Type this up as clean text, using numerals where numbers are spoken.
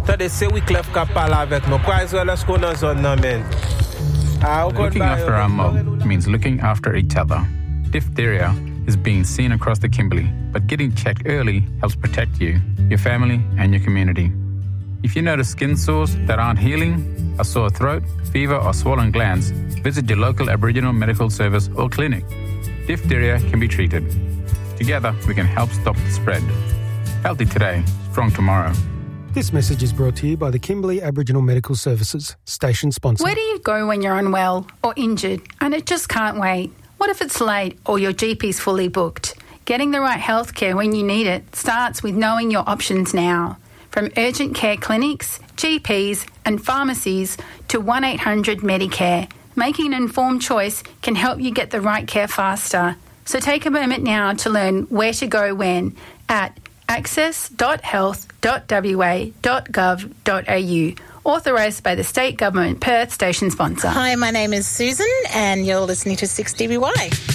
Tade se Wyclef ka pala avec nous. Kwa is well sko nan zon nan men. Looking after our mob means looking after each other. Diphtheria is being seen across the Kimberley, but getting checked early helps protect you, your family, and your community. If you notice skin sores that aren't healing, a sore throat, fever, or swollen glands, visit your local Aboriginal medical service or clinic. Diphtheria can be treated. Together, we can help stop the spread. Healthy today, strong tomorrow. This message is brought to you by the Kimberley Aboriginal Medical Services, station sponsor. Where do you go when you're unwell or injured and it just can't wait? What if it's late or your GP's fully booked? Getting the right healthcare when you need it starts with knowing your options now. From urgent care clinics, GPs and pharmacies to 1800 Medicare, making an informed choice can help you get the right care faster. So take a moment now to learn where to go when at access.health.wa.gov.au. Authorised by the State Government, Perth station sponsor. Hi, my name is Susan and you're listening to 6DBY.